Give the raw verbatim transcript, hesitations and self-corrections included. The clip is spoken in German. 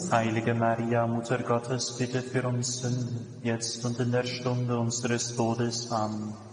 Heilige Maria, Mutter Gottes, bitte für uns Sünden, jetzt und in der Stunde unseres Todes. Amen.